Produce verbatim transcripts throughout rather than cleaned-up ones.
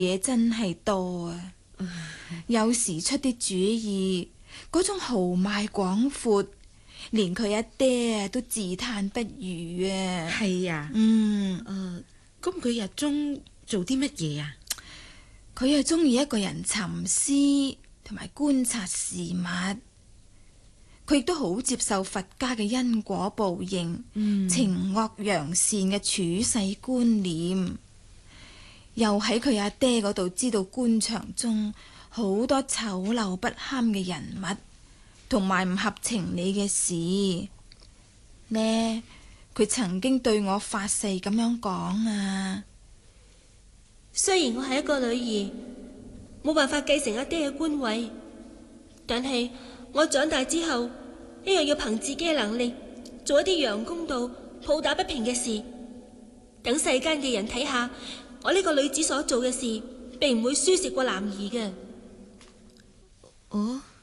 嘢真係多啊！有時出啲主意，嗰種豪邁廣闊，連佢阿爹啊都自嘆不如啊！ 係啊， 嗯， 誒，咁佢日中做啲乜嘢啊？ 佢又中意一個人沉思同埋觀察事物。佢亦都好接受佛家嘅因果報應、 嗯、 情惡揚善嘅處世觀念。又喺佢阿爹嗰度知道官場中好多醜陋不堪嘅人物，同埋唔合情理嘅事。呢，佢曾經對我發誓咁樣講啊。 雖然我係一個女兒，冇辦法繼承阿爹嘅官位，但係我長大之後，一樣要憑自己嘅能力做一啲楊公道、抱打不平嘅事，等世間嘅人睇下。我呢個女子所做嘅事，並唔會輸蝕過男兒嘅。 哦，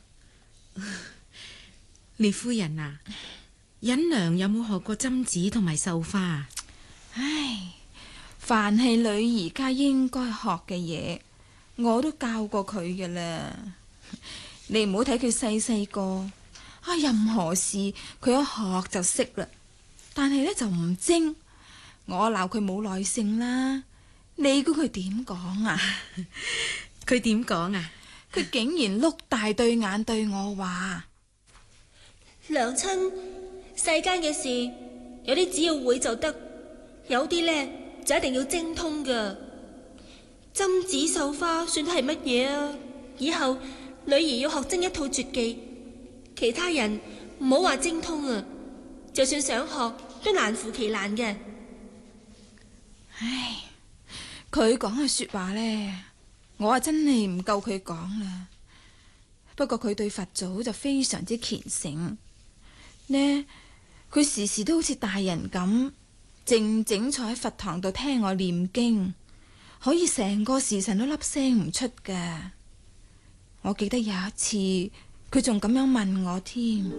列夫人啊，忍娘有冇學過針子同埋繡花啊？ 唉，凡係女兒家應該學嘅嘢，我都教過佢嘅啦。你唔好睇佢細細個，啊，任何事佢一學就識啦。但係呢就唔精，我鬧佢冇耐性啦。你估佢點講啊？ 佢點講啊？ 佢竟然碌大對眼對我話： 娘親，世間嘅事有啲只要會就得，有啲呢就一定要精通噶。針子繡花算係乜嘢啊？以後女兒要學精一套絕技，其他人唔好話精通啊，就算想學都難乎其難嘅。 唉。佢講嘅說話呢，我啊真係唔夠佢講啦。不過佢對佛祖就非常之虔誠呢，佢時時都好似大人咁靜靜坐喺佛堂度聽我念經，可以成個時辰都粒聲唔出噶。我記得有一次佢仲咁樣問我添。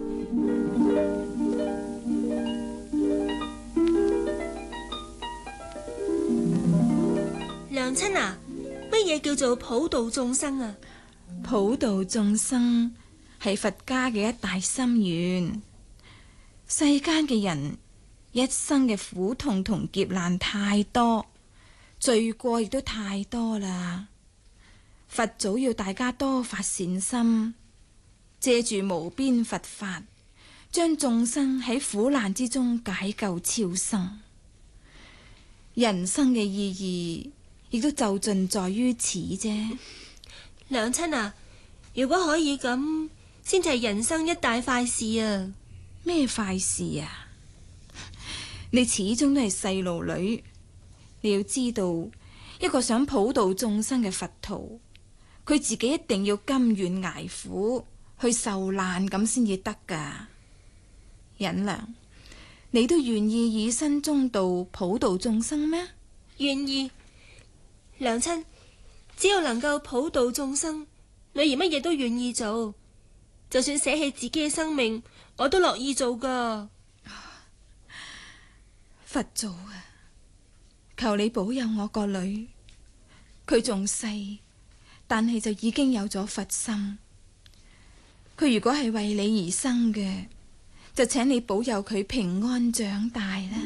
娘親啊，乜嘢叫做普度眾生啊？ 普度眾生係佛家嘅一大心願。世間嘅人一生嘅苦痛同劫難太多，罪過亦都太多啦。佛祖要大家多發善心，借住無邊佛法，將眾生喺苦難之中解救超生。人生嘅意義亦都就盡在於此啫。 娘親啊，如果可以咁，先至係人生一大快事啊！ 咩快事啊？你始終都係細路女，你要知道，一個想普度眾生嘅佛徒，佢自己一定要甘願捱苦去受難咁先至得噶。忍娘，你都願意以身中道普度眾生咩？ 願意。娘親，只要能夠普度眾生，女兒乜嘢都願意做，就算捨棄自己嘅生命，我都樂意做噶。 佛祖啊，求你保佑我個女，佢仲細，但係就已經有咗佛心。佢如果係為你而生嘅，就請你保佑佢平安長大啦。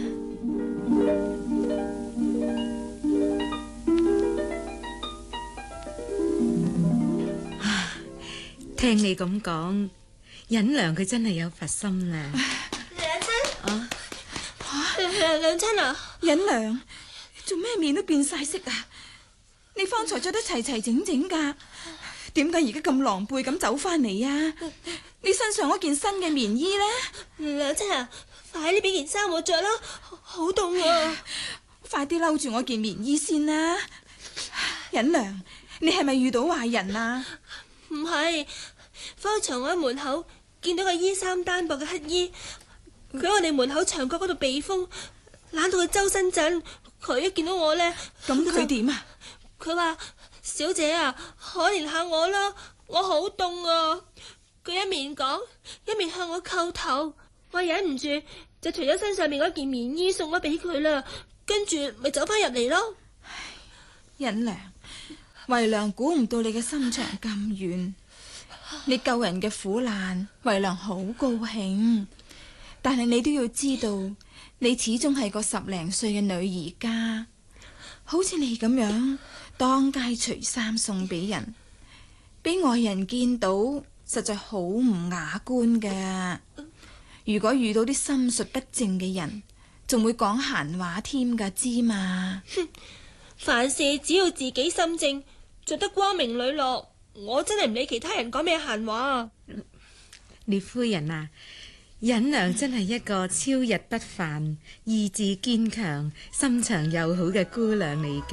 聽你咁講，忍娘佢真係有佛心啦。 娘親啊， 娘親啊， 忍娘，做咩面都變晒色啊？你方才着得齊齊整整噶，點解而家咁狼狽咁走翻嚟啊？你身上嗰件新嘅棉衣呢？ 娘親啊，快啲俾件衫我着啦，好凍啊！ 快啲摟住我件棉衣先啦。忍娘，你係咪遇到壞人啊？ 唔係，方才我喺門口見到個衣衫單薄嘅乞衣，佢喺我哋門口牆角嗰度避風，冷到佢周身震。佢一見到我呢， 咁佢點啊？ 佢話：小姐啊，可憐下我啦，我好凍啊！佢一面講，一面向我叩頭。我忍唔住就除咗身上面嗰件棉衣送咗俾佢啦，跟住咪走翻入嚟咯。 忍娘， 為娘估唔到你嘅心腸咁軟，你救人嘅苦難，為娘好高興。但係你都要知道，你始終係個十零歲嘅女兒家，好似你咁樣當街除衫送俾人，俾外人見到，實在好唔雅觀㗎。如果遇到啲心術不正嘅人，仲會講閒話添㗎，知嘛？ 哼，凡事只要自己心正，做得光明磊落，我真係唔理其他人講咩閒話。 聶夫人啊，忍娘真係一個超日不凡、意志堅強、心腸又好嘅姑娘嚟